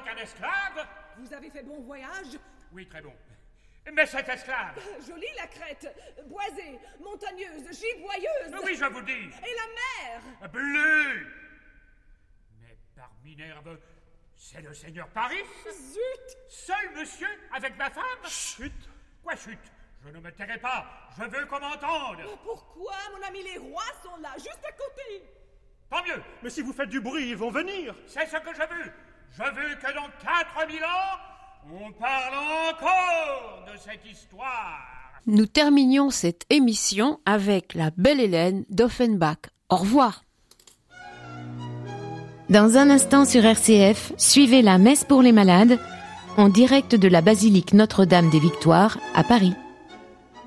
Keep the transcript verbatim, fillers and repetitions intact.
qu'un esclave? Vous avez fait bon voyage? Oui, très bon. Mais cet esclave... Jolie la Crète, boisée, montagneuse, giboyeuse. Oui, je vous dis. Et la mer? Bleue. Mais par Minerve, c'est le seigneur Paris. Zut! Seul monsieur avec ma femme? Chut! Quoi chut? Je ne me tairai pas, je veux qu'on m'entende. Pourquoi, mon ami, les rois sont là, juste à côté? Tant mieux. Mais si vous faites du bruit, ils vont venir. C'est ce que je veux. Je veux que dans quatre mille ans, on parle encore de cette histoire. Nous terminions cette émission avec la belle Hélène d'Offenbach. Au revoir. Dans un instant sur R C F, suivez la messe pour les malades, en direct de la basilique Notre-Dame des Victoires à Paris.